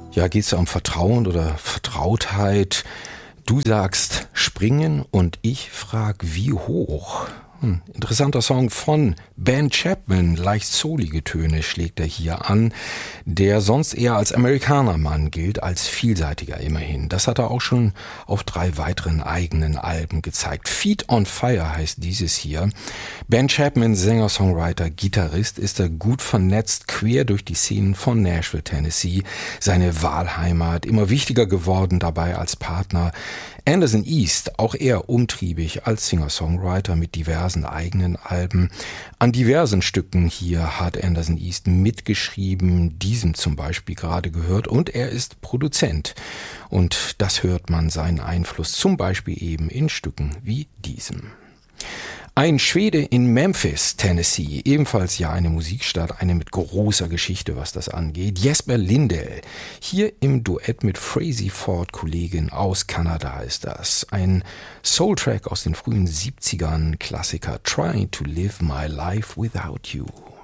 Ja, geht es da um Vertrauen oder Vertrautheit? Du sagst springen und ich frag wie hoch. Interessanter Song von Ben Chapman, leicht soulige Töne schlägt er hier an, der sonst eher als Amerikanermann gilt, als vielseitiger immerhin. Das hat er auch schon auf 3 weiteren eigenen Alben gezeigt. Feet on Fire heißt dieses hier. Ben Chapman, Sänger, Songwriter, Gitarrist, ist er gut vernetzt, quer durch die Szenen von Nashville, Tennessee, seine Wahlheimat, immer wichtiger geworden dabei als Partner. Anderson East, auch er umtriebig als Singer-Songwriter mit diversen eigenen Alben. An diversen Stücken hier hat Anderson East mitgeschrieben, diesem zum Beispiel gerade gehört, und er ist Produzent. Und das hört man seinen Einfluss zum Beispiel eben in Stücken wie diesem. Ein Schwede in Memphis, Tennessee, ebenfalls ja eine Musikstadt, eine mit großer Geschichte, was das angeht. Jesper Lindell, hier im Duett mit Frazey Ford, Kollegin aus Kanada ist das. Ein Soultrack aus den frühen 70ern, Klassiker Trying to Live My Life Without You.